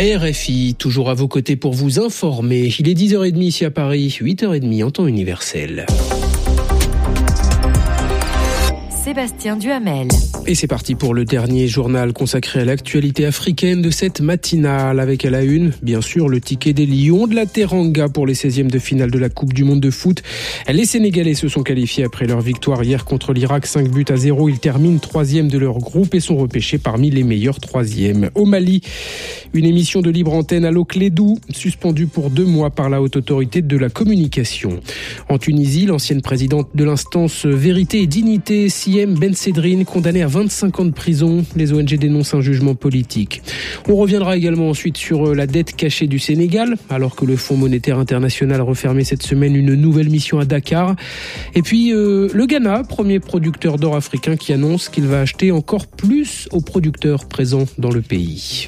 RFI, toujours à vos côtés pour vous informer. Il est 10h30 ici à Paris, 8h30 en temps universel. Sébastien Duhamel. Et c'est parti pour le dernier journal consacré à l'actualité africaine de cette matinale, avec à la une, bien sûr, le ticket des Lions de la Teranga pour les 16e de finale de la Coupe du Monde de foot. Les Sénégalais se sont qualifiés après leur victoire hier contre l'Irak, 5-0. Ils terminent 3e de leur groupe et sont repêchés parmi les meilleurs 3e. Au Mali, une émission de libre antenne à l'Oclédou, suspendue pour 2 mois par la Haute Autorité de la Communication. En Tunisie, l'ancienne présidente de l'instance Vérité et Dignité, Siem Ben Sedrine, condamnée à 25 ans de prison. Les ONG dénoncent un jugement politique. On reviendra également ensuite sur la dette cachée du Sénégal, alors que le Fonds monétaire international refermait cette semaine une nouvelle mission à Dakar. Et puis le Ghana, premier producteur d'or africain, qui annonce qu'il va acheter encore plus aux producteurs présents dans le pays.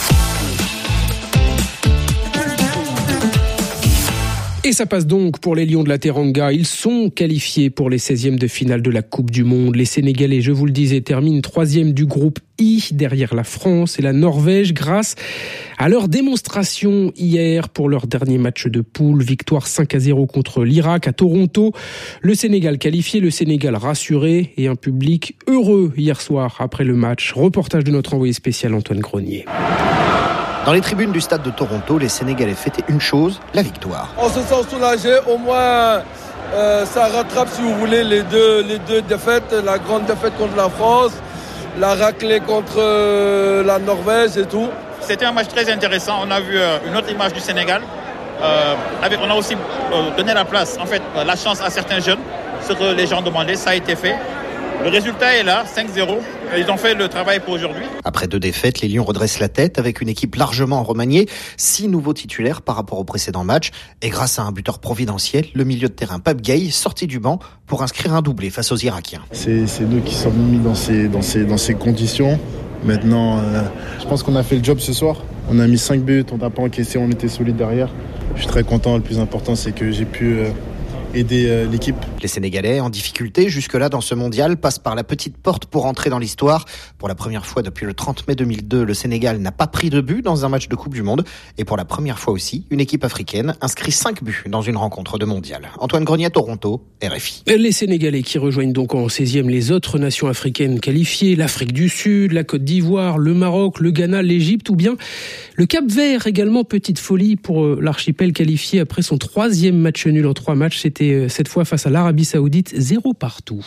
Et ça passe donc pour les Lions de la Teranga. Ils sont qualifiés pour les 16e de finale de la Coupe du Monde. Les Sénégalais, je vous le disais, terminent 3e du groupe I, derrière la France et la Norvège, grâce à leur démonstration hier pour leur dernier match de poule. Victoire 5-0 contre l'Irak à Toronto. Le Sénégal qualifié, le Sénégal rassuré et un public heureux hier soir après le match. Reportage de notre envoyé spécial Antoine Grenier. Dans les tribunes du stade de Toronto, les Sénégalais fêtaient une chose, la victoire. On se sent soulagé, au moins ça rattrape, si vous voulez, les deux défaites, la grande défaite contre la France, la raclée contre la Norvège et tout. C'était un match très intéressant, on a vu une autre image du Sénégal. On a aussi donné la place, en fait, la chance à certains jeunes, ce que les gens demandaient, ça a été fait. Le résultat est là, 5-0. Ils ont fait le travail pour aujourd'hui. Après 2 défaites, les Lions redressent la tête avec une équipe largement remaniée, 6 nouveaux titulaires par rapport au précédent match. Et grâce à un buteur providentiel, le milieu de terrain Pape Gueye, sorti du banc pour inscrire un doublé face aux Irakiens. C'est nous qui sommes mis dans ces conditions. Maintenant, je pense qu'on a fait le job ce soir. On a mis 5 buts, on n'a pas encaissé, on était solide derrière. Je suis très content, le plus important c'est que j'ai pu aider l'équipe. Les Sénégalais, en difficulté jusque-là dans ce mondial, passent par la petite porte pour entrer dans l'histoire. Pour la première fois depuis le 30 mai 2002, le Sénégal n'a pas pris de but dans un match de Coupe du Monde. Et pour la première fois aussi, une équipe africaine inscrit 5 buts dans une rencontre de mondial. Antoine Grenier, Toronto, RFI. Les Sénégalais qui rejoignent donc en 16e les autres nations africaines qualifiées, l'Afrique du Sud, la Côte d'Ivoire, le Maroc, le Ghana, l'Égypte ou bien le Cap-Vert. Également petite folie pour l'archipel qualifié après son 3e match nul en 3 matchs. C'était cette fois face à l'Arabie Saoudite, 0 partout.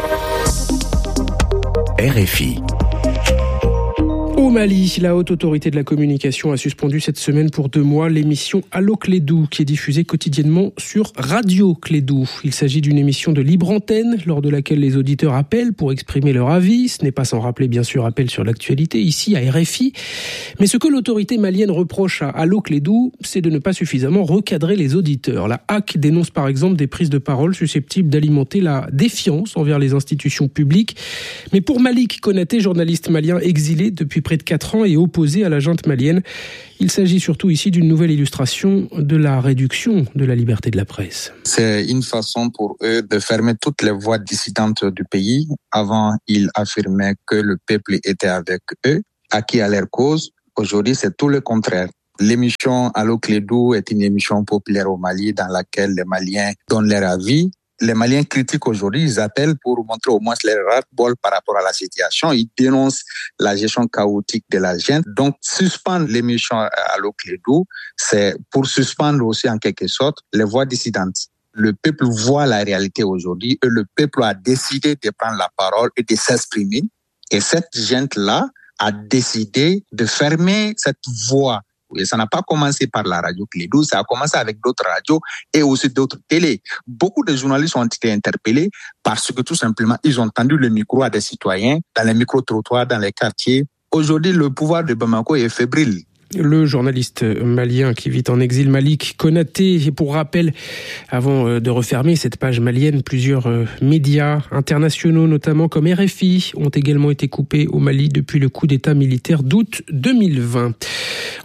RFI. Au Mali, la Haute Autorité de la Communication a suspendu cette semaine pour 2 mois l'émission Allo Clédou, qui est diffusée quotidiennement sur Radio Clédou. Il s'agit d'une émission de libre antenne, lors de laquelle les auditeurs appellent pour exprimer leur avis. Ce n'est pas sans rappeler, bien sûr, appel sur l'actualité, ici à RFI. Mais ce que l'autorité malienne reproche à Allo Clédou, c'est de ne pas suffisamment recadrer les auditeurs. La HAC dénonce par exemple des prises de parole susceptibles d'alimenter la défiance envers les institutions publiques. Mais pour Malik Konaté, journaliste malien exilé depuis près de 4 ans et opposé à la junte malienne, il s'agit surtout ici d'une nouvelle illustration de la réduction de la liberté de la presse. C'est une façon pour eux de fermer toutes les voix dissidentes du pays. Avant, ils affirmaient que le peuple était avec eux, acquis à leur cause. Aujourd'hui, c'est tout le contraire. L'émission Allo Clédou est une émission populaire au Mali dans laquelle les Maliens donnent leur avis. Les Maliens critiquent aujourd'hui, ils appellent pour montrer au moins leur ras-le-bol par rapport à la situation. Ils dénoncent la gestion chaotique de la junte. Donc, suspendre l'émission Allo Clédou, c'est pour suspendre aussi en quelque sorte les voix dissidentes. Le peuple voit la réalité aujourd'hui et le peuple a décidé de prendre la parole et de s'exprimer. Et cette junte-là a décidé de fermer cette voix. Et ça n'a pas commencé par la radio Clédou, ça a commencé avec d'autres radios et aussi d'autres télés. Beaucoup de journalistes ont été interpellés parce que tout simplement, ils ont tendu le micro à des citoyens dans les micro-trottoirs, dans les quartiers. Aujourd'hui, le pouvoir de Bamako est fébrile. Le journaliste malien qui vit en exil, Malik Konaté. Et pour rappel, avant de refermer cette page malienne, plusieurs médias internationaux, notamment comme RFI, ont également été coupés au Mali depuis le coup d'État militaire d'août 2020.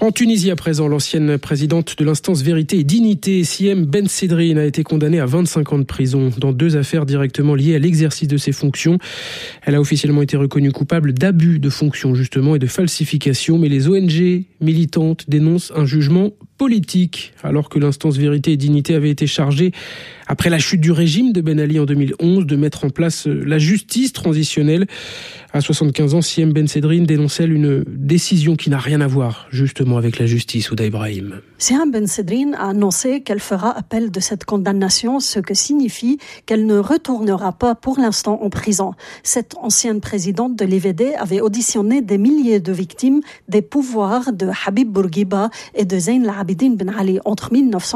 En Tunisie à présent, l'ancienne présidente de l'instance Vérité et Dignité, Siem Ben Sedrine, a été condamnée à 25 ans de prison dans 2 affaires directement liées à l'exercice de ses fonctions. Elle a officiellement été reconnue coupable d'abus de fonction justement et de falsification, mais les ONG militantes dénoncent un jugement politique, alors que l'instance Vérité et Dignité avait été chargée, après la chute du régime de Ben Ali en 2011, de mettre en place la justice transitionnelle. À 75 ans, Siem Ben Sedrine dénonçait une décision qui n'a rien à voir justement avec la justice. Ouda Ibrahim. Siem Ben Sedrine a annoncé qu'elle fera appel de cette condamnation, ce que signifie qu'elle ne retournera pas pour l'instant en prison. Cette ancienne présidente de l'IVD avait auditionné des milliers de victimes des pouvoirs de Habib Bourguiba et de Zayn al-Abidin Ben Ali entre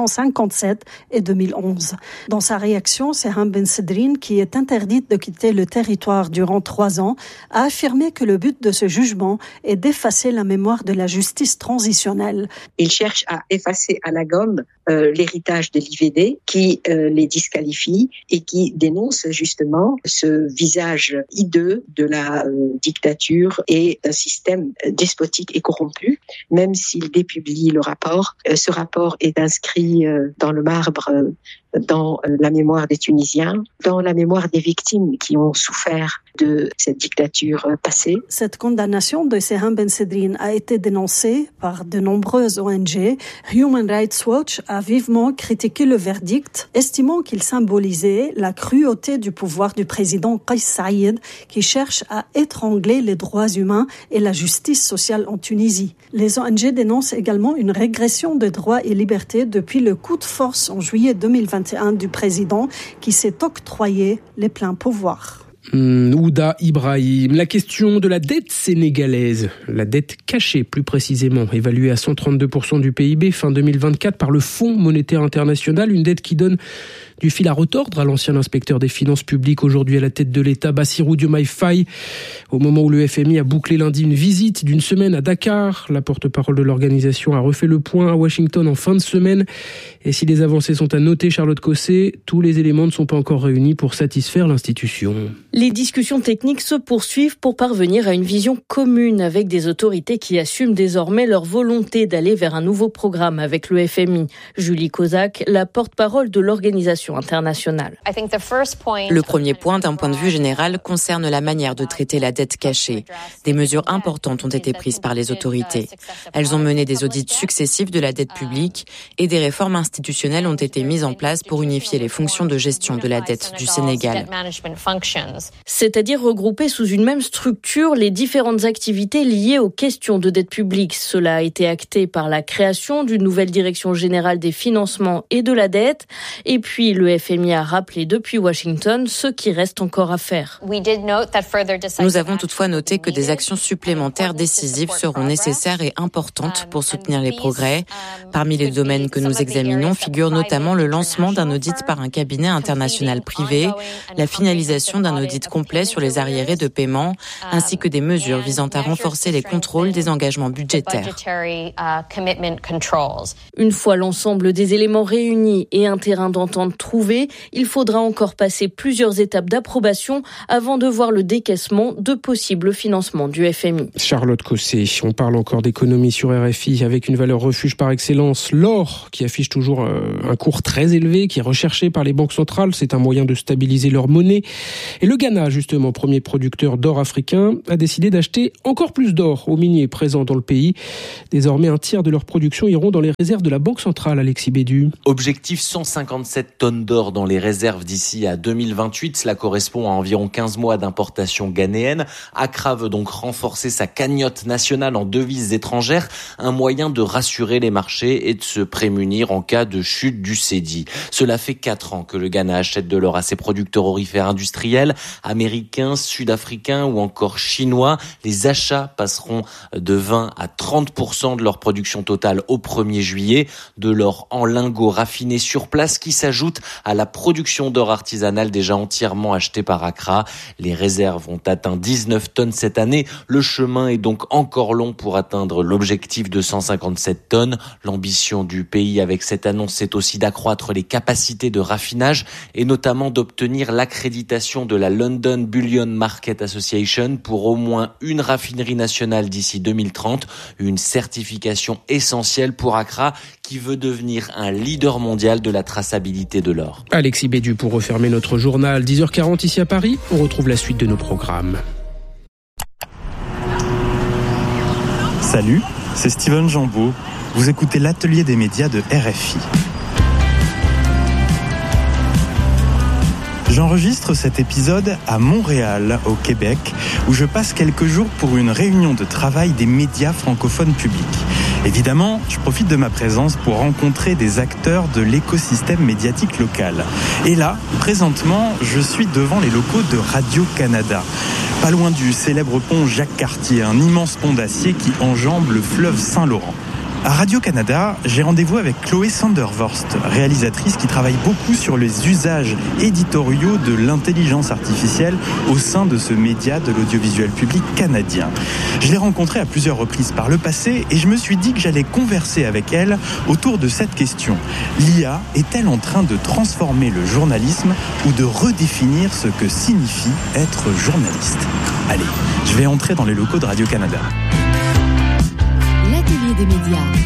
1957 et 2011. Dans sa réaction, Siem Ben Sedrine, qui est interdite de quitter le territoire durant 3 ans, a affirmé que le but de ce jugement est d'effacer la mémoire de la justice transitionnelle. Il cherche à effacer à la gomme l'héritage de l'IVD qui les disqualifie et qui dénonce justement ce visage hideux de la dictature et d'un système despotique et corrompu. Même s'il dépublie le rapport, ce rapport est inscrit dans le marbre, dans la mémoire des Tunisiens, dans la mémoire des victimes qui ont souffert de cette dictature passée. Cette condamnation de Siem Ben Sedrine a été dénoncée par de nombreuses ONG. Human Rights Watch a vivement critiqué le verdict, estimant qu'il symbolisait la cruauté du pouvoir du président Kais Saïed, qui cherche à étrangler les droits humains et la justice sociale en Tunisie. Les ONG dénoncent également une régression des droits et libertés depuis le coup de force en juillet 2021 du président qui s'est octroyé les pleins pouvoirs. Ouda Ibrahim. La question de la dette sénégalaise, la dette cachée plus précisément, évaluée à 132% du PIB fin 2024 par le Fonds monétaire international, une dette qui donne du fil à retordre à l'ancien inspecteur des finances publiques, aujourd'hui à la tête de l'État, Bassirou Diomaye Faye. Au moment où le FMI a bouclé lundi une visite d'une semaine à Dakar, la porte-parole de l'organisation a refait le point à Washington en fin de semaine. Et si les avancées sont à noter, Charlotte Cosset, tous les éléments ne sont pas encore réunis pour satisfaire l'institution. Les discussions techniques se poursuivent pour parvenir à une vision commune avec des autorités qui assument désormais leur volonté d'aller vers un nouveau programme avec le FMI. Julie Kozak, la porte-parole de l'organisation internationale. Le premier point, d'un point de vue général, concerne la manière de traiter la dette cachée. Des mesures importantes ont été prises par les autorités. Elles ont mené des audits successifs de la dette publique et des réformes institutionnelles ont été mises en place pour unifier les fonctions de gestion de la dette du Sénégal. C'est-à-dire regrouper sous une même structure les différentes activités liées aux questions de dette publique. Cela a été acté par la création d'une nouvelle direction générale des financements et de la dette. Et puis, le FMI a rappelé depuis Washington ce qui reste encore à faire. Nous avons toutefois noté que des actions supplémentaires décisives seront nécessaires et importantes pour soutenir les progrès. Parmi les domaines que nous examinons figure notamment le lancement d'un audit par un cabinet international privé, la finalisation d'un audit complet sur les arriérés de paiement, ainsi que des mesures visant à renforcer les contrôles des engagements budgétaires. Une fois l'ensemble des éléments réunis et un terrain d'entente trouvé, il faudra encore passer plusieurs étapes d'approbation avant de voir le décaissement de possibles financements du FMI. Charlotte Cosset, on parle encore d'économie sur RFI avec une valeur refuge par excellence, l'or, qui affiche toujours un cours très élevé, qui est recherché par les banques centrales. C'est un moyen de stabiliser leur monnaie. Et le Ghana, justement, premier producteur d'or africain, a décidé d'acheter encore plus d'or aux miniers présents dans le pays. Désormais, un tiers de leur production iront dans les réserves de la Banque centrale, Alexis Bédu. Objectif 157 tonnes d'or dans les réserves d'ici à 2028. Cela correspond à environ 15 mois d'importation ghanéenne. Accra veut donc renforcer sa cagnotte nationale en devises étrangères, un moyen de rassurer les marchés et de se prémunir en cas de chute du cédis. Cela fait 4 ans que le Ghana achète de l'or à ses producteurs aurifères industriels, américains, sud-africains ou encore chinois. Les achats passeront de 20 à 30% de leur production totale au 1er juillet. De l'or en lingots raffinés sur place qui s'ajoute à la production d'or artisanal déjà entièrement achetée par Accra. Les réserves ont atteint 19 tonnes cette année. Le chemin est donc encore long pour atteindre l'objectif de 157 tonnes. L'ambition du pays avec cette annonce, c'est aussi d'accroître les capacités de raffinage et notamment d'obtenir l'accréditation de la London London Bullion Market Association pour au moins une raffinerie nationale d'ici 2030, une certification essentielle pour Accra qui veut devenir un leader mondial de la traçabilité de l'or. Alexis Bédu pour refermer notre journal. 10h40 ici à Paris, on retrouve la suite de nos programmes. Salut, c'est Steven Jambeau. Vous écoutez l'atelier des médias de RFI. J'enregistre cet épisode à Montréal, au Québec, où je passe quelques jours pour une réunion de travail des médias francophones publics. Évidemment, je profite de ma présence pour rencontrer des acteurs de l'écosystème médiatique local. Et là, présentement, je suis devant les locaux de Radio-Canada. Pas loin du célèbre pont Jacques-Cartier, un immense pont d'acier qui enjambe le fleuve Saint-Laurent. À Radio-Canada, j'ai rendez-vous avec Chloé Sandervorst, réalisatrice qui travaille beaucoup sur les usages éditoriaux de l'intelligence artificielle au sein de ce média de l'audiovisuel public canadien. Je l'ai rencontrée à plusieurs reprises par le passé et je me suis dit que j'allais converser avec elle autour de cette question. L'IA est-elle en train de transformer le journalisme ou de redéfinir ce que signifie être journaliste ? Allez, je vais entrer dans les locaux de Radio-Canada. L'atelier des médias.